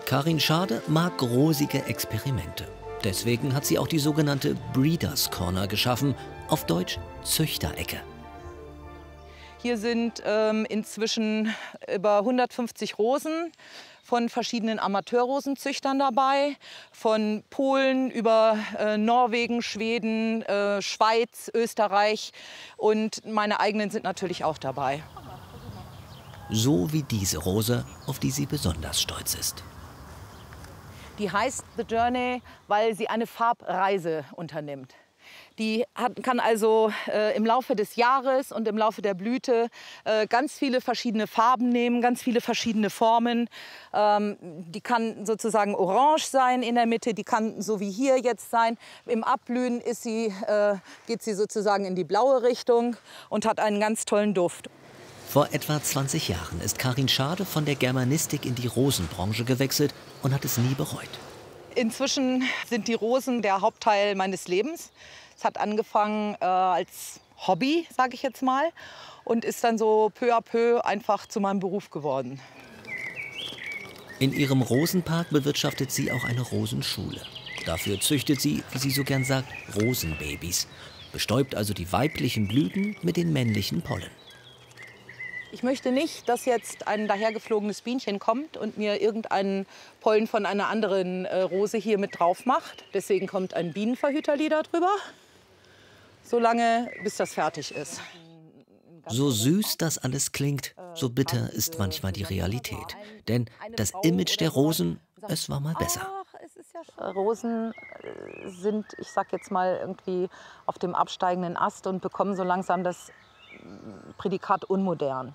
Karin Schade mag rosige Experimente. Deswegen hat sie auch die sogenannte Breeders Corner geschaffen, auf Deutsch Züchterecke. Hier sind inzwischen über 150 Rosen von verschiedenen Amateurrosenzüchtern dabei, von Polen über Norwegen, Schweden, Schweiz, Österreich, und meine eigenen sind natürlich auch dabei. So wie diese Rose, auf die sie besonders stolz ist. Die heißt The Journey, weil sie eine Farbreise unternimmt. Die kann also im Laufe des Jahres und im Laufe der Blüte ganz viele verschiedene Farben nehmen, ganz viele verschiedene Formen. Die kann sozusagen orange sein in der Mitte, die kann so wie hier jetzt sein. Im Abblühen geht sie sozusagen in die blaue Richtung und hat einen ganz tollen Duft. Vor etwa 20 Jahren ist Karin Schade von der Germanistik in die Rosenbranche gewechselt und hat es nie bereut. Inzwischen sind die Rosen der Hauptteil meines Lebens. Es hat angefangen als Hobby, sage ich jetzt mal, und ist dann so peu à peu einfach zu meinem Beruf geworden. In ihrem Rosenpark bewirtschaftet sie auch eine Rosenschule. Dafür züchtet sie, wie sie so gern sagt, Rosenbabys. Bestäubt also die weiblichen Blüten mit den männlichen Pollen. Ich möchte nicht, dass jetzt ein dahergeflogenes Bienchen kommt und mir irgendeinen Pollen von einer anderen Rose hier mit drauf macht. Deswegen kommt ein Bienenverhüterlieder drüber, solange bis das fertig ist. So süß das alles klingt, so bitter ist manchmal die Realität. Denn das Image der Rosen, es war mal besser. Rosen sind, ich sag jetzt mal, irgendwie auf dem absteigenden Ast und bekommen so langsam das Prädikat unmodern.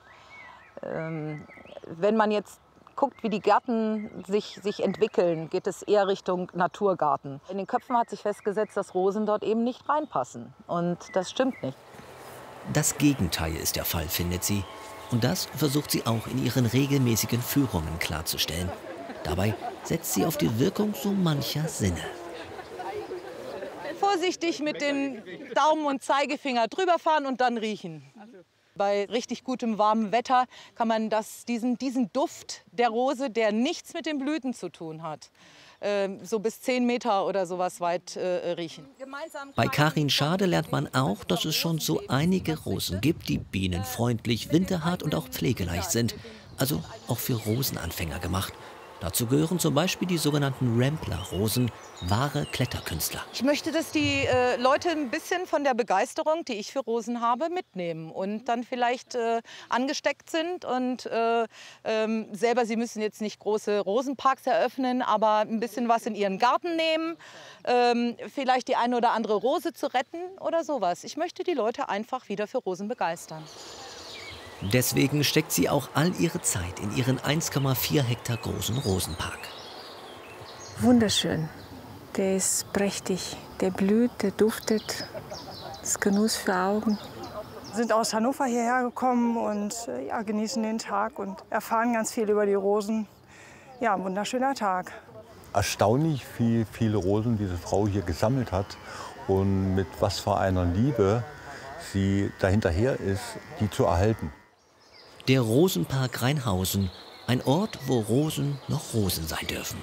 Wenn man jetzt guckt, wie die Gärten sich entwickeln, geht es eher Richtung Naturgarten. In den Köpfen hat sich festgesetzt, dass Rosen dort eben nicht reinpassen. Und das stimmt nicht. Das Gegenteil ist der Fall, findet sie. Und das versucht sie auch in ihren regelmäßigen Führungen klarzustellen. Dabei setzt sie auf die Wirkung so mancher Sinne. Vorsichtig mit dem Daumen und Zeigefinger drüber fahren und dann riechen. Bei richtig gutem warmem Wetter kann man diesen Duft der Rose, der nichts mit den Blüten zu tun hat, so bis 10 Meter oder sowas weit riechen. Bei Karin Schade lernt man auch, dass es schon so einige Rosen gibt, die bienenfreundlich, winterhart und auch pflegeleicht sind. Also auch für Rosenanfänger gemacht. Dazu gehören zum Beispiel die sogenannten Rambler-Rosen, wahre Kletterkünstler. Ich möchte, dass die Leute ein bisschen von der Begeisterung, die ich für Rosen habe, mitnehmen und dann vielleicht angesteckt sind und selber, sie müssen jetzt nicht große Rosenparks eröffnen, aber ein bisschen was in ihren Garten nehmen, vielleicht die eine oder andere Rose zu retten oder sowas. Ich möchte die Leute einfach wieder für Rosen begeistern. Deswegen steckt sie auch all ihre Zeit in ihren 1,4 Hektar großen Rosenpark. Wunderschön. Der ist prächtig. Der blüht, der duftet. Das ist Genuss für Augen. Wir sind aus Hannover hierher gekommen und ja, genießen den Tag und erfahren ganz viel über die Rosen. Ja, ein wunderschöner Tag. Erstaunlich, wie viele Rosen diese Frau hier gesammelt hat und mit was für einer Liebe sie dahinterher ist, die zu erhalten. Der Rosenpark Rheinhausen, ein Ort, wo Rosen noch Rosen sein dürfen.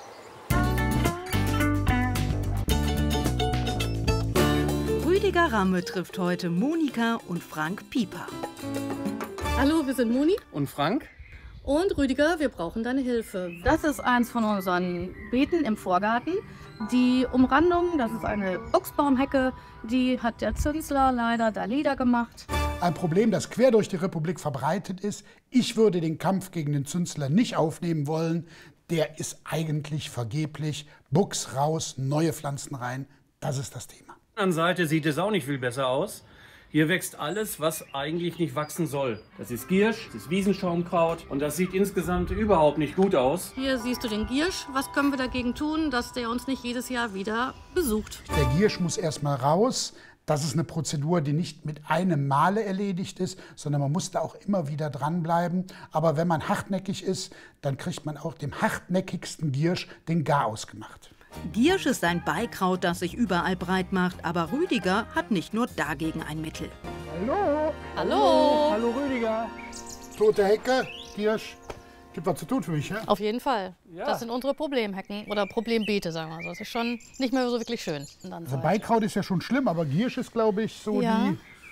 Rüdiger Ramme trifft heute Monika und Frank Pieper. Hallo, wir sind Moni und Frank. Und Rüdiger, wir brauchen deine Hilfe. Das ist eins von unseren Beeten im Vorgarten. Die Umrandung, das ist eine Buchsbaumhecke, die hat der Zünsler leider da niedergemacht. Ein Problem, das quer durch die Republik verbreitet ist. Ich würde den Kampf gegen den Zünsler nicht aufnehmen wollen. Der ist eigentlich vergeblich. Buchs raus, neue Pflanzen rein. Das ist das Thema. Auf der anderen Seite sieht es auch nicht viel besser aus. Hier wächst alles, was eigentlich nicht wachsen soll. Das ist Giersch, das ist Wiesenschaumkraut und das sieht insgesamt überhaupt nicht gut aus. Hier siehst du den Giersch. Was können wir dagegen tun, dass der uns nicht jedes Jahr wieder besucht? Der Giersch muss erstmal raus. Das ist eine Prozedur, die nicht mit einem Male erledigt ist, sondern man muss da auch immer wieder dranbleiben. Aber wenn man hartnäckig ist, dann kriegt man auch dem hartnäckigsten Giersch den Garaus gemacht. Giersch ist ein Beikraut, das sich überall breit macht, aber Rüdiger hat nicht nur dagegen ein Mittel. Hallo! Hallo! Hallo Rüdiger! Tote Hecke, Giersch. Gibt was zu tun für mich, ja? Auf jeden Fall. Ja. Das sind unsere Problemhecken oder Problembeete, sagen wir so. Das ist schon nicht mehr so wirklich schön. Also Beikraut ist ja schon schlimm, aber Giersch ist, glaube ich, so Ja.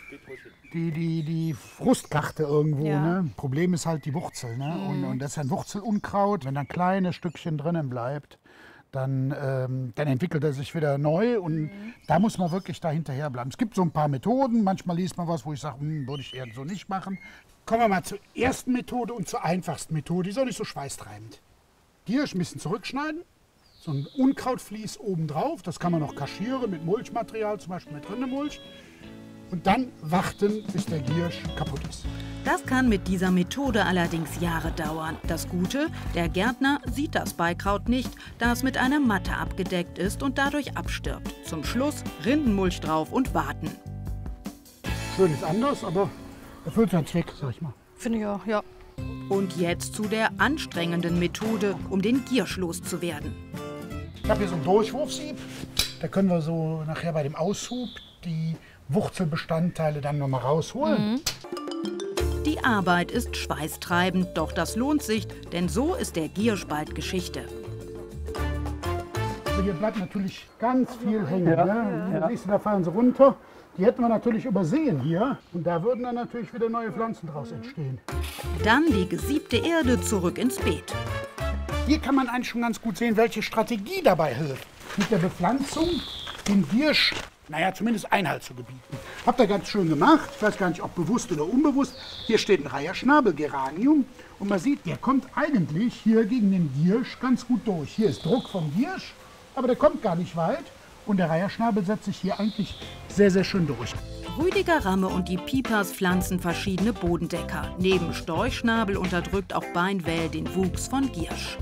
die Frustkarte irgendwo. Ja. Ne? Problem ist halt die Wurzel. Ne? Und das ist ein Wurzelunkraut. Wenn dann kleine Stückchen drinnen bleibt, dann entwickelt er sich wieder neu. Und da muss man wirklich da hinterher bleiben. Es gibt so ein paar Methoden. Manchmal liest man was, wo ich sage, würde ich eher so nicht machen. Kommen wir mal zur ersten Methode und zur einfachsten Methode. Die ist auch nicht so schweißtreibend. Giersch ein bisschen zurückschneiden. So ein Unkrautvlies obendrauf. Das kann man noch kaschieren mit Mulchmaterial, zum Beispiel mit Rindemulch. Und dann warten, bis der Giersch kaputt ist. Das kann mit dieser Methode allerdings Jahre dauern. Das Gute, der Gärtner sieht das Beikraut nicht, da es mit einer Matte abgedeckt ist und dadurch abstirbt. Zum Schluss Rindenmulch drauf und warten. Schön ist anders, aber erfüllt seinen Zweck, sag ich mal. Finde ich auch, ja. Und jetzt zu der anstrengenden Methode, um den Giersch loszuwerden. Ich habe hier so einen Durchwurfsieb. Da können wir so nachher bei dem Aushub die Wurzelbestandteile dann nochmal rausholen. Die Arbeit ist schweißtreibend, doch das lohnt sich, denn so ist der Giersch bald Geschichte. Also hier bleibt natürlich ganz viel hängen. Ne? Siehst du, da fallen sie runter. Die hätten wir natürlich übersehen hier. Und da würden dann natürlich wieder neue Pflanzen draus entstehen. Dann die gesiebte Erde zurück ins Beet. Hier kann man eigentlich schon ganz gut sehen, welche Strategie dabei hilft. Mit der Bepflanzung den Giersch, zumindest Einhalt zu gebieten. Habt ihr ganz schön gemacht. Ich weiß gar nicht, ob bewusst oder unbewusst. Hier steht ein Reiherschnabelgeranium. Und man sieht, der kommt eigentlich hier gegen den Giersch ganz gut durch. Hier ist Druck vom Giersch, aber der kommt gar nicht weit. Und der Reiherschnabel setzt sich hier eigentlich sehr, sehr schön durch. Rüdiger Ramme und die Pipers pflanzen verschiedene Bodendecker. Neben Storchschnabel unterdrückt auch Beinwell den Wuchs von Giersch.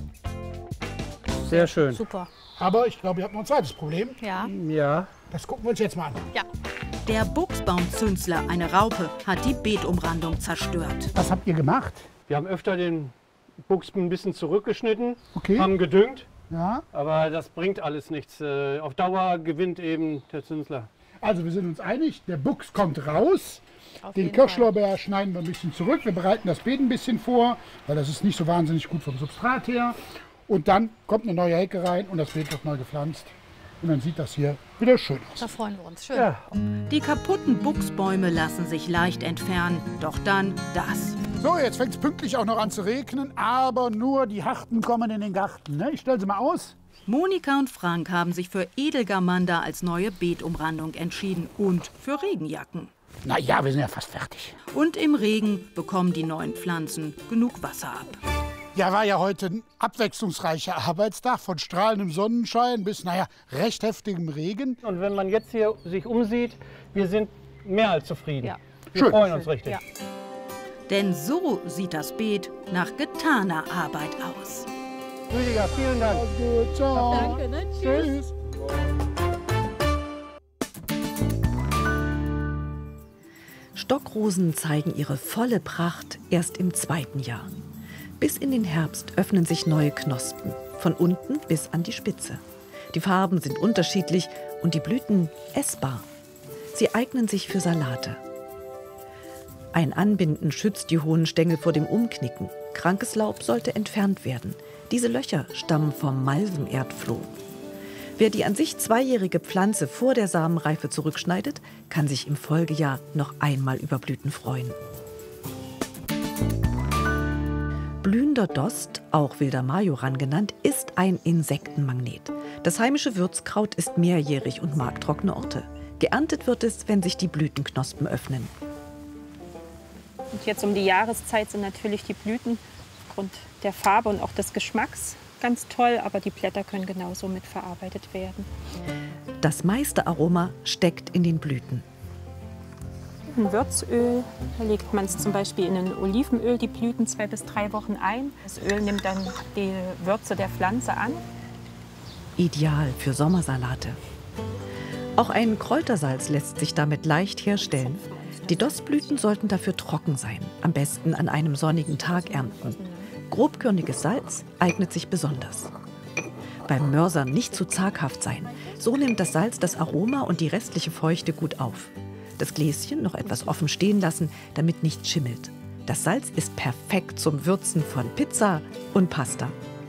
Sehr schön. Super. Aber ich glaube, ihr habt noch ein zweites Problem. Ja. Ja. Das gucken wir uns jetzt mal an. Ja. Der Buchsbaumzünsler, eine Raupe, hat die Beetumrandung zerstört. Was habt ihr gemacht? Wir haben öfter den Buchs ein bisschen zurückgeschnitten, Okay. haben gedüngt, Ja. aber das bringt alles nichts. Auf Dauer gewinnt eben der Zünsler. Also wir sind uns einig, der Buchs kommt raus. Auf Den jeden Fall. Kirschlorbeer schneiden wir ein bisschen zurück. Wir bereiten das Beet ein bisschen vor, weil das ist nicht so wahnsinnig gut vom Substrat her. Und dann kommt eine neue Hecke rein und das Beet wird neu gepflanzt. Und dann sieht das hier wieder schön aus. Da freuen wir uns. Schön. Ja. Die kaputten Buchsbäume lassen sich leicht entfernen. Doch dann das. So, jetzt fängt es pünktlich auch noch an zu regnen, aber nur die Harten kommen in den Garten. Ne? Ich stelle sie mal aus. Monika und Frank haben sich für Edelgamanda als neue Beetumrandung entschieden und für Regenjacken. Na ja, wir sind ja fast fertig. Und im Regen bekommen die neuen Pflanzen genug Wasser ab. Ja, war ja heute ein abwechslungsreicher Arbeitstag, von strahlendem Sonnenschein bis, recht heftigem Regen. Und wenn man jetzt hier sich umsieht, wir sind mehr als zufrieden. Ja. Wir Schön. freuen uns richtig. Ja. Denn so sieht das Beet nach getaner Arbeit aus. Rüdiger, vielen Dank. Gut, ciao. Danke, ne? Tschüss. Tschüss. Stockrosen zeigen ihre volle Pracht erst im 2. Jahr. Bis in den Herbst öffnen sich neue Knospen, von unten bis an die Spitze. Die Farben sind unterschiedlich und die Blüten essbar. Sie eignen sich für Salate. Ein Anbinden schützt die hohen Stängel vor dem Umknicken. Krankes Laub sollte entfernt werden. Diese Löcher stammen vom Malvenerdfloh. Wer die an sich 2-jährige Pflanze vor der Samenreife zurückschneidet, kann sich im Folgejahr noch einmal über Blüten freuen. Blühender Dost, auch wilder Majoran genannt, ist ein Insektenmagnet. Das heimische Würzkraut ist mehrjährig und mag trockene Orte. Geerntet wird es, wenn sich die Blütenknospen öffnen. Und jetzt um die Jahreszeit sind natürlich die Blüten aufgrund der Farbe und auch des Geschmacks ganz toll, aber die Blätter können genauso mitverarbeitet werden. Das meiste Aroma steckt in den Blüten. Ein Würzöl, da legt man es zum Beispiel in ein Olivenöl, die Blüten 2 bis 3 Wochen ein. Das Öl nimmt dann die Würze der Pflanze an. Ideal für Sommersalate. Auch ein Kräutersalz lässt sich damit leicht herstellen. Die Dostblüten sollten dafür trocken sein, am besten an einem sonnigen Tag ernten. Grobkörniges Salz eignet sich besonders. Beim Mörsern nicht zu zaghaft sein, so nimmt das Salz das Aroma und die restliche Feuchte gut auf. Das Gläschen noch etwas offen stehen lassen, damit nichts schimmelt. Das Salz ist perfekt zum Würzen von Pizza und Pasta.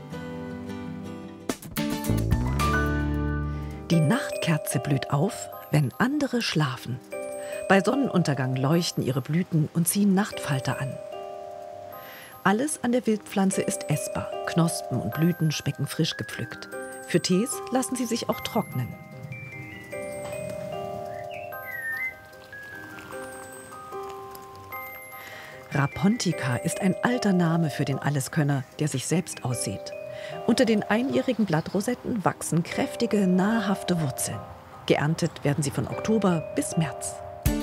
Die Nachtkerze blüht auf, wenn andere schlafen. Bei Sonnenuntergang leuchten ihre Blüten und ziehen Nachtfalter an. Alles an der Wildpflanze ist essbar. Knospen und Blüten schmecken frisch gepflückt. Für Tees lassen sie sich auch trocknen. Rapontica ist ein alter Name für den Alleskönner, der sich selbst aussät. Unter den einjährigen Blattrosetten wachsen kräftige, nahrhafte Wurzeln. Geerntet werden sie von Oktober bis März.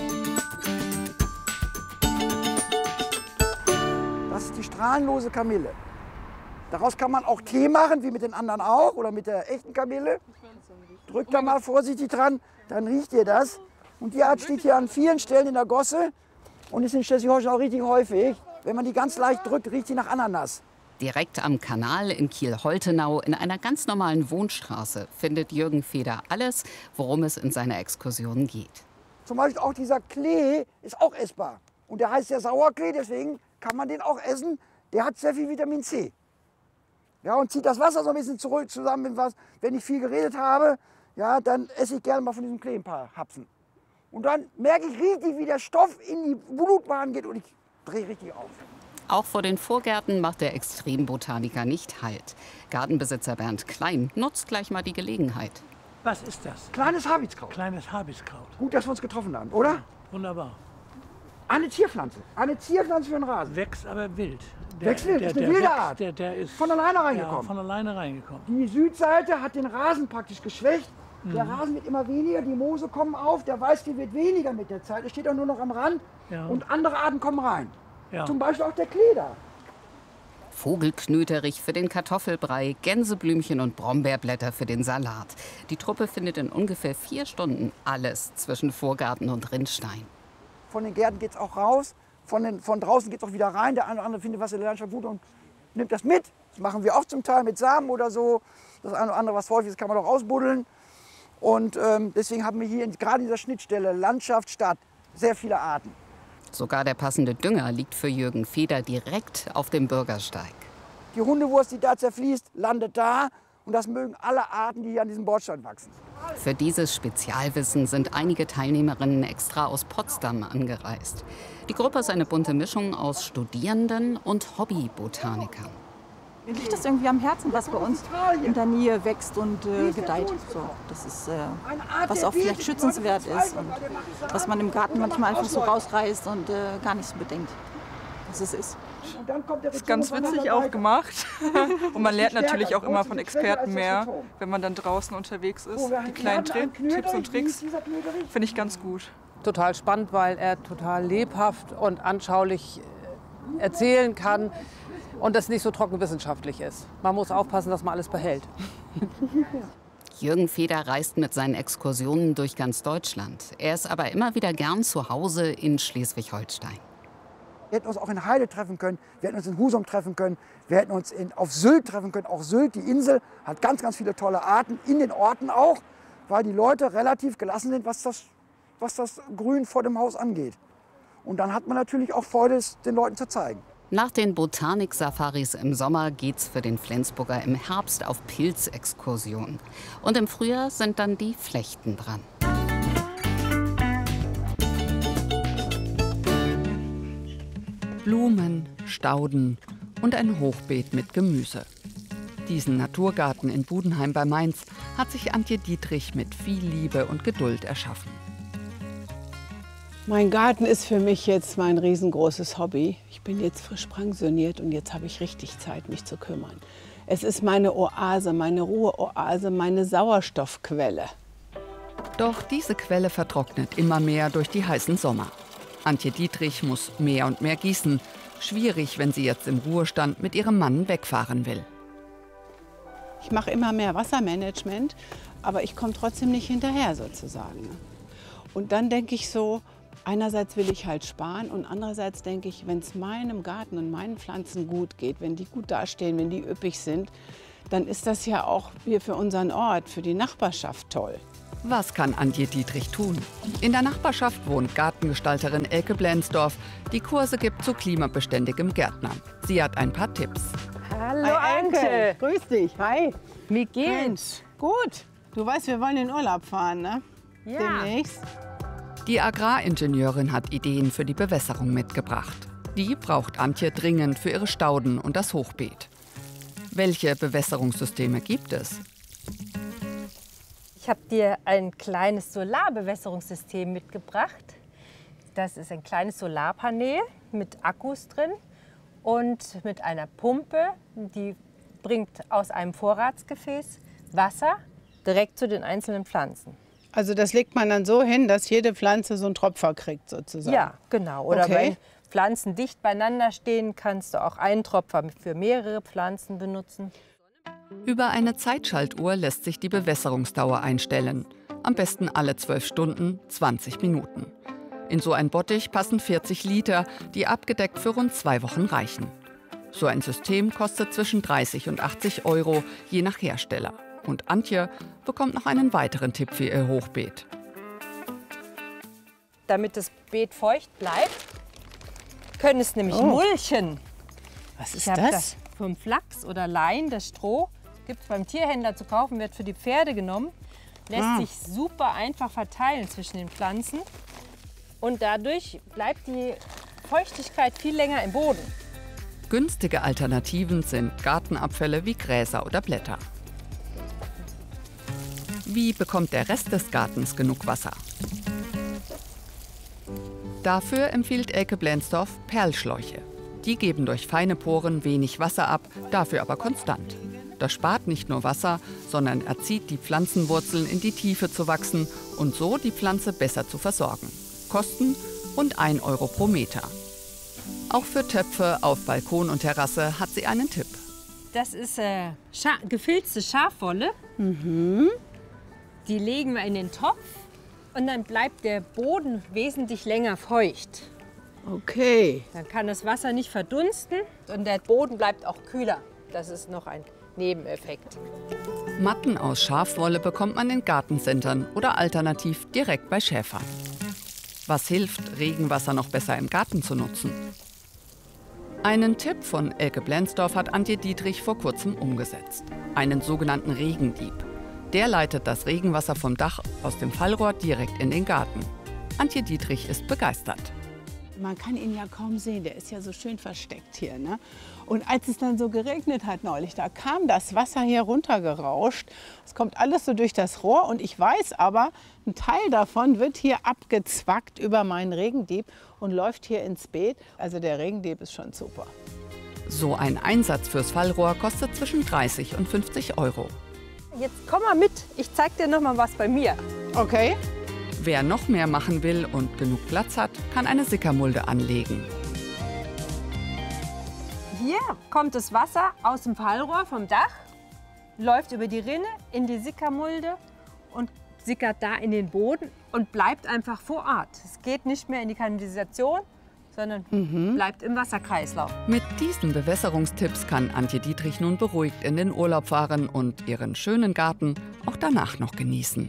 Das ist die strahlenlose Kamille. Daraus kann man auch Tee machen, wie mit den anderen auch, oder mit der echten Kamille. Drückt da mal vorsichtig dran, dann riecht ihr das. Und die Art steht hier an vielen Stellen in der Gosse und ist in Schleswig-Holstein auch richtig häufig. Wenn man die ganz leicht drückt, riecht sie nach Ananas. Direkt am Kanal in Kiel-Holtenau in einer ganz normalen Wohnstraße findet Jürgen Feder alles, worum es in seiner Exkursion geht. Zum Beispiel auch dieser Klee ist auch essbar. Und der heißt ja Sauerklee, deswegen kann man den auch essen. Der hat sehr viel Vitamin C. Ja, und zieht das Wasser so ein bisschen zurück zusammen. Wenn ich viel geredet habe, ja, dann esse ich gerne mal von diesem Klee ein paar Hapfen. Und dann merke ich richtig, wie der Stoff in die Blutbahn geht und ich drehe richtig auf. Auch vor den Vorgärten macht der Extrembotaniker nicht Halt. Gartenbesitzer Bernd Klein nutzt gleich mal die Gelegenheit. Was ist das? Kleines Habitskraut. Kleines Habitskraut. Gut, dass wir uns getroffen haben, oder? Ja, wunderbar. Eine Zierpflanze. Eine Zierpflanze für den Rasen. Wächst aber wild. Wächst wild, ist eine wilde Art. Der ist von alleine reingekommen. Ja, von alleine reingekommen. Die Südseite hat den Rasen praktisch geschwächt. Der Rasen wird immer weniger, die Moose kommen auf, der Weißklee wird weniger mit der Zeit. Es steht auch nur noch am Rand und andere Arten kommen rein. Ja. Zum Beispiel auch der Klee da. Vogelknöterich für den Kartoffelbrei, Gänseblümchen und Brombeerblätter für den Salat. Die Truppe findet in ungefähr 4 Stunden alles zwischen Vorgarten und Rinnstein. Von den Gärten geht es auch raus, von draußen geht es auch wieder rein. Der eine oder andere findet was in der Landschaft gut und nimmt das mit. Das machen wir auch zum Teil mit Samen oder so. Das eine oder andere, was häufig ist, kann man auch ausbuddeln. Und deswegen haben wir hier gerade in dieser Schnittstelle Landschaft, Stadt sehr viele Arten. Sogar der passende Dünger liegt für Jürgen Feder direkt auf dem Bürgersteig. Die Hundewurst, die da zerfließt, landet da. Und das mögen alle Arten, die hier an diesem Bordstein wachsen. Für dieses Spezialwissen sind einige Teilnehmerinnen extra aus Potsdam angereist. Die Gruppe ist eine bunte Mischung aus Studierenden und Hobbybotanikern. Mir liegt das irgendwie am Herzen, was bei uns in der Nähe wächst und gedeiht. So, das ist, was auch vielleicht schützenswert ist und was man im Garten manchmal einfach so rausreißt und gar nicht so bedenkt, was es ist. Das ist ganz witzig auch gemacht. Und man lernt natürlich auch immer von Experten mehr, wenn man dann draußen unterwegs ist. Die kleinen Tipps und Tricks finde ich ganz gut. Total spannend, weil er total lebhaft und anschaulich erzählen kann. Und das nicht so trocken wissenschaftlich ist. Man muss aufpassen, dass man alles behält. Jürgen Feder reist mit seinen Exkursionen durch ganz Deutschland. Er ist aber immer wieder gern zu Hause in Schleswig-Holstein. Wir hätten uns auch in Heide treffen können, wir hätten uns in Husum treffen können, wir hätten uns auf Sylt treffen können. Auch Sylt, die Insel, hat ganz, ganz viele tolle Arten, in den Orten auch, weil die Leute relativ gelassen sind, was das Grün vor dem Haus angeht. Und dann hat man natürlich auch Freude, es den Leuten zu zeigen. Nach den Botanik-Safaris im Sommer geht's für den Flensburger im Herbst auf Pilzexkursion. Und im Frühjahr sind dann die Flechten dran. Blumen, Stauden und ein Hochbeet mit Gemüse. Diesen Naturgarten in Budenheim bei Mainz hat sich Antje Dietrich mit viel Liebe und Geduld erschaffen. Mein Garten ist für mich jetzt mein riesengroßes Hobby. Ich bin jetzt frisch pensioniert und jetzt habe ich richtig Zeit, mich zu kümmern. Es ist meine Oase, meine Ruheoase, meine Sauerstoffquelle. Doch diese Quelle vertrocknet immer mehr durch die heißen Sommer. Antje Dietrich muss mehr und mehr gießen. Schwierig, wenn sie jetzt im Ruhestand mit ihrem Mann wegfahren will. Ich mache immer mehr Wassermanagement, aber ich komme trotzdem nicht hinterher sozusagen. Und dann denke ich so, einerseits will ich halt sparen und andererseits denke ich, wenn es meinem Garten und meinen Pflanzen gut geht, wenn die gut dastehen, wenn die üppig sind, dann ist das ja auch hier für unseren Ort, für die Nachbarschaft toll. Was kann Antje Dietrich tun? In der Nachbarschaft wohnt Gartengestalterin Elke Blensdorf, die Kurse gibt zu klimabeständigem Gärtnern. Sie hat ein paar Tipps. Hallo Anke, grüß dich. Hi. Wie geht's? Mensch, gut. Du weißt, wir wollen in Urlaub fahren, ne? Ja. Demnächst. Die Agraringenieurin hat Ideen für die Bewässerung mitgebracht. Die braucht Antje dringend für ihre Stauden und das Hochbeet. Welche Bewässerungssysteme gibt es? Ich habe dir ein kleines Solarbewässerungssystem mitgebracht. Das ist ein kleines Solarpanel mit Akkus drin und mit einer Pumpe, die bringt aus einem Vorratsgefäß Wasser direkt zu den einzelnen Pflanzen. Also das legt man dann so hin, dass jede Pflanze so einen Tropfer kriegt sozusagen? Ja, genau. Oder okay. wenn Pflanzen dicht beieinander stehen, kannst du auch einen Tropfer für mehrere Pflanzen benutzen. Über eine Zeitschaltuhr lässt sich die Bewässerungsdauer einstellen. Am besten alle 12 Stunden, 20 Minuten. In so ein Bottich passen 40 Liter, die abgedeckt für rund 2 Wochen reichen. So ein System kostet zwischen 30 und 80 €, je nach Hersteller. Und Antje bekommt noch einen weiteren Tipp für ihr Hochbeet. Damit das Beet feucht bleibt, können es nämlich mulchen. Was ist das? Vom Flachs oder Lein, das Stroh, gibt es beim Tierhändler zu kaufen, wird für die Pferde genommen. Lässt sich super einfach verteilen zwischen den Pflanzen. Und dadurch bleibt die Feuchtigkeit viel länger im Boden. Günstige Alternativen sind Gartenabfälle wie Gräser oder Blätter. Wie bekommt der Rest des Gartens genug Wasser? Dafür empfiehlt Elke Blensdorf Perlschläuche. Die geben durch feine Poren wenig Wasser ab, dafür aber konstant. Das spart nicht nur Wasser, sondern erzieht die Pflanzenwurzeln in die Tiefe zu wachsen und so die Pflanze besser zu versorgen. Kosten rund 1 € pro Meter. Auch für Töpfe auf Balkon und Terrasse hat sie einen Tipp. Das ist gefilzte Schafwolle. Die legen wir in den Topf und dann bleibt der Boden wesentlich länger feucht. Okay. Dann kann das Wasser nicht verdunsten und der Boden bleibt auch kühler. Das ist noch ein Nebeneffekt. Matten aus Schafwolle bekommt man in Gartencentern oder alternativ direkt bei Schäfern. Was hilft, Regenwasser noch besser im Garten zu nutzen? Einen Tipp von Elke Blensdorf hat Antje Dietrich vor kurzem umgesetzt. Einen sogenannten Regendieb. Der leitet das Regenwasser vom Dach aus dem Fallrohr direkt in den Garten. Antje Dietrich ist begeistert. Man kann ihn ja kaum sehen, der ist ja so schön versteckt hier, ne? Und als es dann so geregnet hat neulich, da kam das Wasser hier runtergerauscht. Es kommt alles so durch das Rohr und ich weiß aber, ein Teil davon wird hier abgezwackt über meinen Regendieb und läuft hier ins Beet. Also der Regendieb ist schon super. So ein Einsatz fürs Fallrohr kostet zwischen 30 und 50 €. Jetzt komm mal mit, ich zeig dir noch mal was bei mir. Okay. Wer noch mehr machen will und genug Platz hat, kann eine Sickermulde anlegen. Hier kommt das Wasser aus dem Fallrohr vom Dach, läuft über die Rinne in die Sickermulde und sickert da in den Boden und bleibt einfach vor Ort. Es geht nicht mehr in die Kanalisation, sondern bleibt im Wasserkreislauf. Mit diesen Bewässerungstipps kann Antje Dietrich nun beruhigt in den Urlaub fahren und ihren schönen Garten auch danach noch genießen.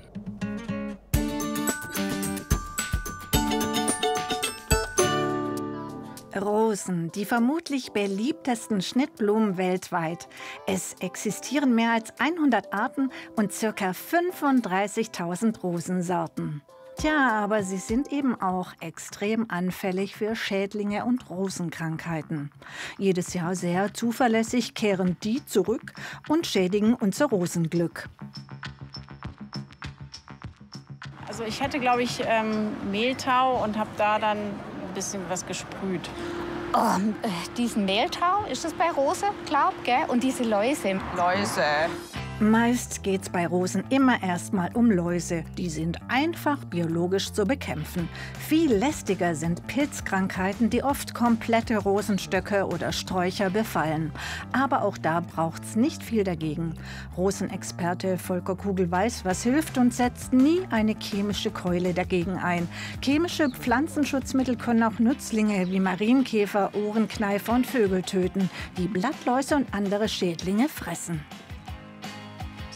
Rosen, die vermutlich beliebtesten Schnittblumen weltweit. Es existieren mehr als 100 Arten und ca. 35.000 Rosensorten. Tja, aber sie sind eben auch extrem anfällig für Schädlinge und Rosenkrankheiten. Jedes Jahr sehr zuverlässig kehren die zurück und schädigen unser Rosenglück. Also ich hatte, glaube ich, Mehltau und habe da dann ein bisschen was gesprüht. Oh, diesen Mehltau, ist das bei Rose, glaub, gell? Und diese Läuse. Läuse. Meist geht's bei Rosen immer erstmal um Läuse. Die sind einfach biologisch zu bekämpfen. Viel lästiger sind Pilzkrankheiten, die oft komplette Rosenstöcke oder Sträucher befallen. Aber auch da braucht's nicht viel dagegen. Rosenexperte Volker Kugel weiß, was hilft und setzt nie eine chemische Keule dagegen ein. Chemische Pflanzenschutzmittel können auch Nützlinge wie Marienkäfer, Ohrenkneifer und Vögel töten, die Blattläuse und andere Schädlinge fressen.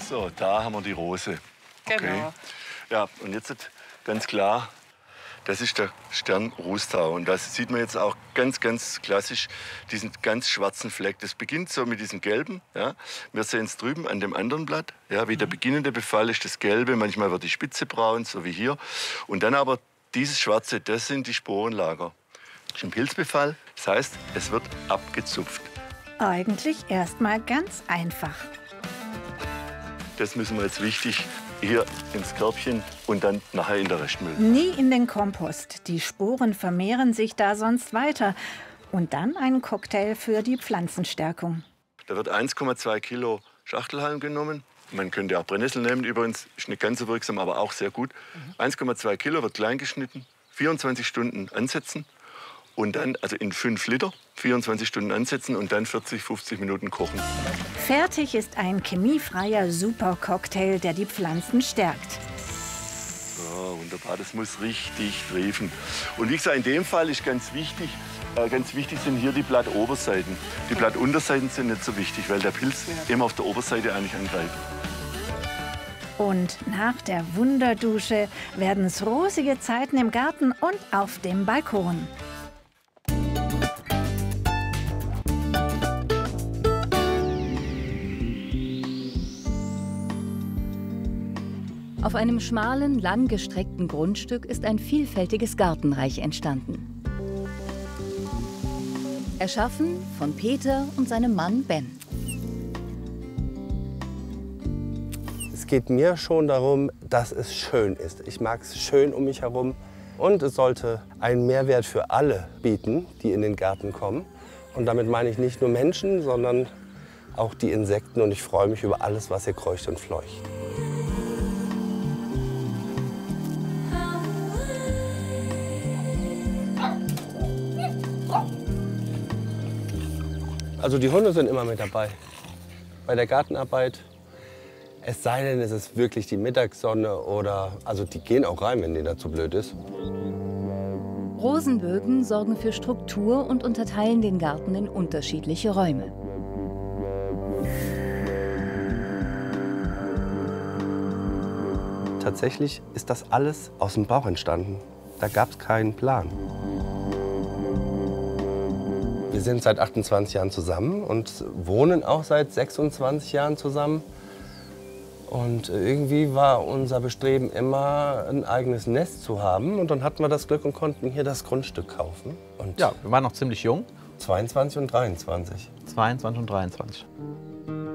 So, da haben wir die Rose. Okay. Genau. Ja, und jetzt ganz klar, das ist der Stern Rußtau. Und das sieht man jetzt auch ganz, ganz klassisch, diesen ganz schwarzen Fleck. Das beginnt so mit diesem Gelben. Ja. Wir sehen es drüben an dem anderen Blatt. Ja, wie der beginnende Befall ist das Gelbe. Manchmal wird die Spitze braun, so wie hier. Und dann aber dieses Schwarze, das sind die Sporenlager. Das ist ein Pilzbefall. Das heißt, es wird abgezupft. Eigentlich erstmal ganz einfach. Das müssen wir jetzt wichtig hier ins Körbchen und dann nachher in der Restmüll. Nie in den Kompost. Die Sporen vermehren sich da sonst weiter. Und dann ein Cocktail für die Pflanzenstärkung. Da wird 1,2 Kilo Schachtelhalm genommen. Man könnte auch Brennnessel nehmen, übrigens ist nicht ganz so wirksam, aber auch sehr gut. 1,2 Kilo wird klein geschnitten, 24 Stunden ansetzen und dann, also in 5 Liter, 24 Stunden ansetzen und dann 40, 50 Minuten kochen. Fertig ist ein chemiefreier Supercocktail, der die Pflanzen stärkt. So, wunderbar, das muss richtig triefen. Und wie gesagt, in dem Fall ist ganz wichtig sind hier die Blattoberseiten. Die Blattunterseiten sind nicht so wichtig, weil der Pilz immer auf der Oberseite eigentlich angreift. Und nach der Wunderdusche werden es rosige Zeiten im Garten und auf dem Balkon. Auf einem schmalen, langgestreckten Grundstück ist ein vielfältiges Gartenreich entstanden. Erschaffen von Peter und seinem Mann Ben. Es geht mir schon darum, dass es schön ist. Ich mag es schön um mich herum. Und es sollte einen Mehrwert für alle bieten, die in den Garten kommen. Und damit meine ich nicht nur Menschen, sondern auch die Insekten. Und ich freue mich über alles, was hier kreucht und fleucht. Also die Hunde sind immer mit dabei. Bei der Gartenarbeit. Es sei denn, es ist wirklich die Mittagssonne oder... Also die gehen auch rein, wenn denen dazu blöd ist. Rosenbögen sorgen für Struktur und unterteilen den Garten in unterschiedliche Räume. Tatsächlich ist das alles aus dem Bauch entstanden. Da gab es keinen Plan. Wir sind seit 28 Jahren zusammen und wohnen auch seit 26 Jahren zusammen. Und irgendwie war unser Bestreben immer, ein eigenes Nest zu haben. Und dann hatten wir das Glück und konnten hier das Grundstück kaufen. Und ja, wir waren noch ziemlich jung. 22 und 23. 22 und 23.